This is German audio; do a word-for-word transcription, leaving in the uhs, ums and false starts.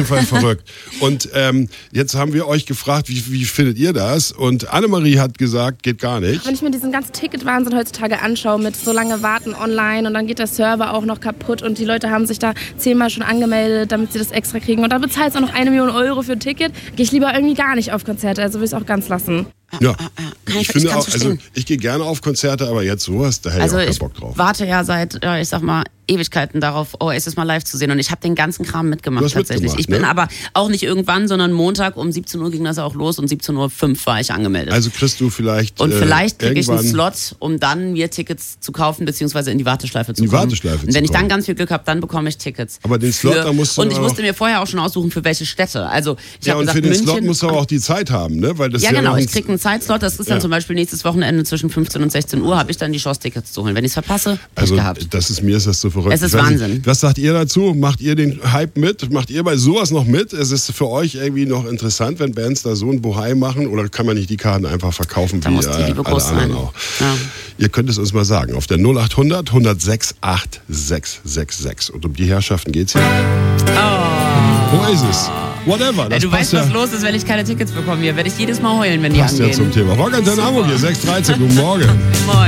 jeden Fall verrückt. Und ähm, jetzt haben wir euch gefragt, wie, wie findet ihr das? Und Annemarie hat gesagt, geht gar nicht. Wenn ich mir diesen ganzen Ticketwahnsinn heutzutage anschaue, mit so lange Warten online und dann geht der Server auch noch kaputt und die Leute haben sich da zehnmal schon angemeldet, damit sie das extra kriegen. Und dann bezahlst du auch noch eine Million Euro für ein Ticket. Gehe ich lieber irgendwie gar nicht auf Konzerte, also will ich es auch ganz lassen. Ja, ah, ah, kann ich, ich, finde ich auch, also ich gehe gerne auf Konzerte, aber jetzt sowas, da hätte also ich auch keinen ich Bock drauf. warte ja seit, ja, ich sag mal, Ewigkeiten darauf, Oasis mal live zu sehen und ich habe den ganzen Kram mitgemacht Du hast tatsächlich. mitgemacht, ich bin ne? aber auch nicht irgendwann, sondern Montag um siebzehn Uhr ging das auch los und siebzehn Uhr fünf war ich angemeldet. Also kriegst du vielleicht und vielleicht äh, kriege ich einen irgendwann Slot, um dann mir Tickets zu kaufen beziehungsweise in die Warteschleife zu in die kommen. Warteschleife und zu wenn ich dann kommen. ganz viel Glück habe, dann bekomme ich Tickets. Aber den Slot, für, da musst du und ich aber musste mir vorher auch schon aussuchen, für welche Städte. Also ich Ja, habe und gesagt, für den München, Slot musst du aber auch die Zeit haben, ne? Weil das ja, ist ja genau, noch ich ein- kriege einen Zeitslot, das ist dann Ja. zum Beispiel nächstes Wochenende zwischen fünfzehn und sechzehn Uhr, habe ich dann die Chance, Tickets zu holen. Wenn ich es verpasse, Pech Also gehabt. das ist mir ist das so verrückt. Es ist Ich weiß Wahnsinn. Nicht, was sagt ihr dazu? Macht ihr den Hype mit? Macht ihr bei sowas noch mit? Es ist für euch irgendwie noch interessant, wenn Bands da so ein Bohai machen, oder kann man nicht die Karten einfach verkaufen Da wie muss die äh, Liebe alle groß anderen sein. auch? Ja. Ihr könnt es uns mal sagen auf der null acht hundert, hundertsechs, achthundertsechs. Und um die Herrschaften geht's hier. Oh. Oasis. Whatever. Ja, Das du passt weißt, was ja, los ist, wenn ich keine Tickets bekomme hier. Werde ich jedes Mal heulen, wenn die passt ja angehen. zum Thema. Rock and Hamburg hier, sechs dreizehn. Guten Morgen. Moin.